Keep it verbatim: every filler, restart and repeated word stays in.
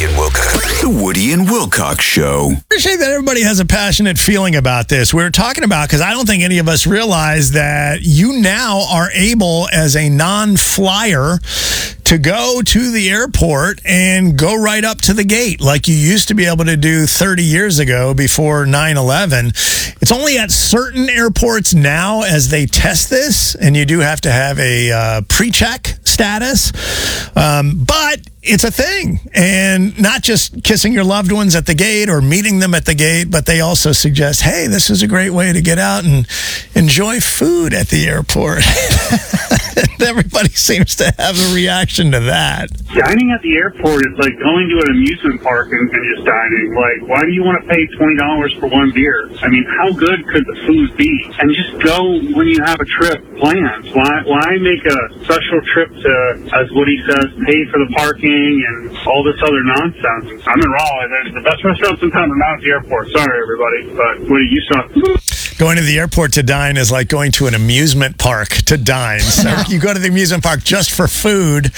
and Wilcox. The Woody and Wilcox Show. I appreciate that everybody has a passionate feeling about this. We were talking about, because I don't think any of us realize that you now are able, as a non-flyer, to go to the airport and go right up to the gate like you used to be able to do thirty years ago before nine eleven. It's only at certain airports now as they test this, and you do have to have a uh, pre-check status. Um, but it's a thing, and not just kissing your loved ones at the gate or meeting them at the gate, but they also suggest, hey, this is a great way to get out and enjoy food at the airport. And everybody seems to have a reaction to that. Dining at the airport is like going to an amusement park and, and just dining. Like, why do you want to pay twenty dollars for one beer? I mean, how good could the food be? And just go when you have a trip planned. Why, why make a special trip to, as Woody says, pay for the parking and all this other nonsense? I'm in Raleigh. There's the best restaurants in town are not at the airport. Sorry, everybody. But Woody, you saw. Going to the airport to dine is like going to an amusement park to dine. So you go to the amusement park just for food.